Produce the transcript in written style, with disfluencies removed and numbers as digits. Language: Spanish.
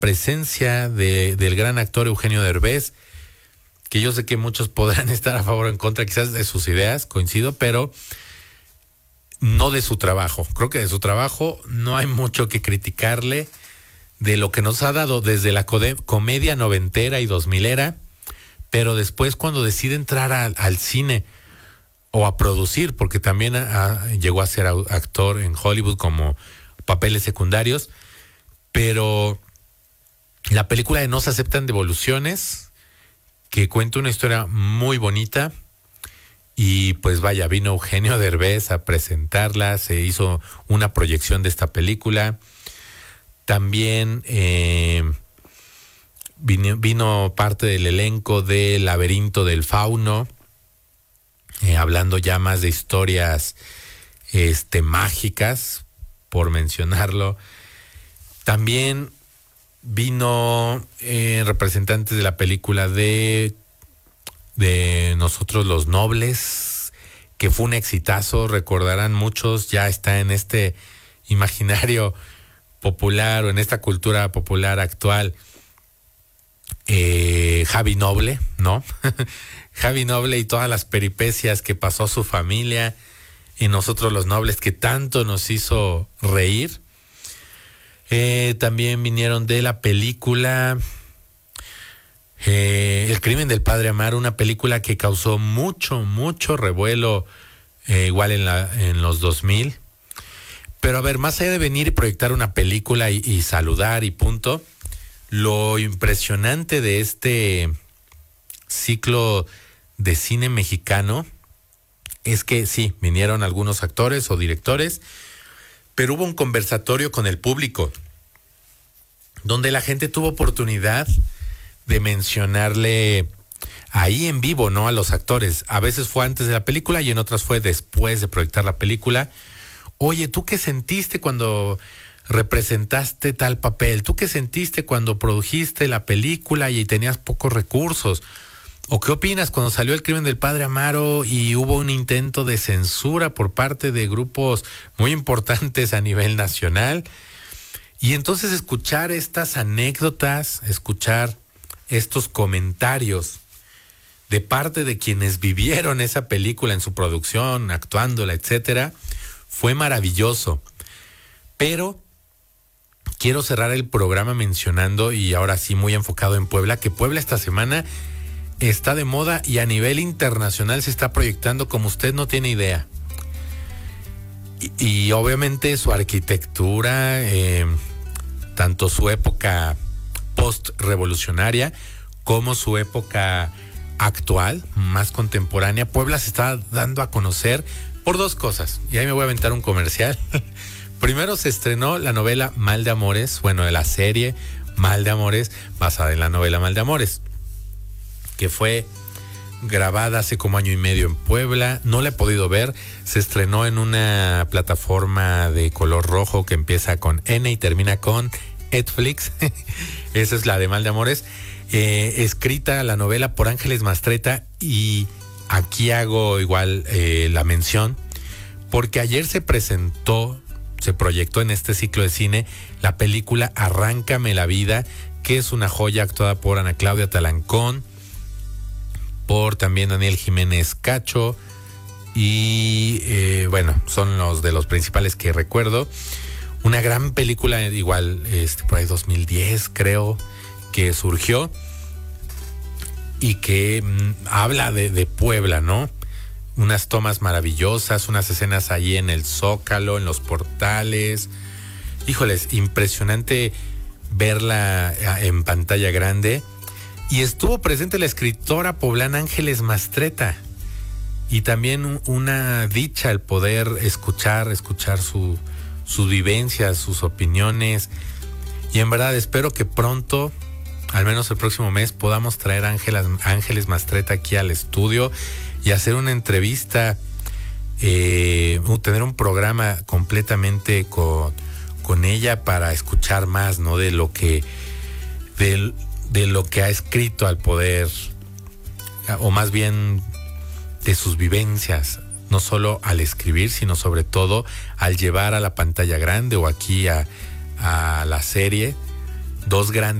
presencia del gran actor Eugenio Derbez, que yo sé que muchos podrán estar a favor o en contra quizás de sus ideas, coincido, pero no de su trabajo. Creo que de su trabajo no hay mucho que criticarle, de lo que nos ha dado desde la comedia noventera y 2000era, pero después cuando decide entrar al cine o a producir, porque también llegó a ser actor en Hollywood como papeles secundarios, pero la película de No se aceptan devoluciones, que cuenta una historia muy bonita, y pues vaya, vino Eugenio Derbez a presentarla, se hizo una proyección de esta película. También vino parte del elenco de Laberinto del Fauno, hablando ya más de historias mágicas, por mencionarlo. También vino representantes de la película de Nosotros los Nobles, que fue un exitazo, recordarán muchos, ya está en este imaginario popular o en esta cultura popular actual. Javi Noble, ¿no? Javi Noble y todas las peripecias que pasó su familia en Nosotros los Nobles, que tanto nos hizo reír. También vinieron de la película El crimen del padre Amaro, una película que causó mucho revuelo, igual en los 2000. Pero a ver, más allá de venir y proyectar una película y saludar y punto, lo impresionante de este ciclo de cine mexicano es que sí, vinieron algunos actores o directores, pero hubo un conversatorio con el público, donde la gente tuvo oportunidad de mencionarle ahí en vivo, ¿no?, a los actores. A veces fue antes de la película y en otras fue después de proyectar la película. Oye, ¿tú qué sentiste cuando representaste tal papel? ¿Tú qué sentiste cuando produjiste la película y tenías pocos recursos? ¿O qué opinas cuando salió El crimen del padre Amaro y hubo un intento de censura por parte de grupos muy importantes a nivel nacional? Y entonces escuchar estas anécdotas, escuchar estos comentarios de parte de quienes vivieron esa película en su producción, actuándola, etcétera, fue maravilloso. Pero quiero cerrar el programa mencionando, y ahora sí muy enfocado en Puebla, que Puebla esta semana está de moda y a nivel internacional se está proyectando como usted no tiene idea. Y obviamente su arquitectura, tanto su época post-revolucionaria como su época actual, más contemporánea, Puebla se está dando a conocer por dos cosas. Y ahí me voy a aventar un comercial. Primero se estrenó la novela Mal de Amores, bueno, de la serie Mal de Amores, basada en la novela Mal de Amores, que fue grabada hace como año y medio en Puebla. No la he podido ver. Se estrenó en una plataforma de color rojo que empieza con N y termina con Netflix. Esa es la de Mal de Amores. Escrita la novela por Ángeles Mastretta, y aquí hago igual la mención, porque ayer se proyectó en este ciclo de cine la película Arráncame la vida, que es una joya actuada por Ana Claudia Talancón, por también Daniel Jiménez Cacho, y bueno, son los de los principales que recuerdo. Una gran película, igual por ahí 2010 creo que surgió, y que habla de Puebla, ¿no? Unas tomas maravillosas, unas escenas ahí en el Zócalo, en los portales. Híjoles, impresionante verla en pantalla grande. Y estuvo presente la escritora poblana Ángeles Mastretta. Y también una dicha el poder escuchar sus vivencias, sus opiniones. Y en verdad espero que pronto, al menos el próximo mes, podamos traer a Ángeles Mastretta aquí al estudio y hacer una entrevista, tener un programa completamente con ella para escuchar más, ¿no?, de lo que ha escrito al poder, o más bien de sus vivencias, no solo al escribir, sino sobre todo al llevar a la pantalla grande o aquí a la serie dos grandes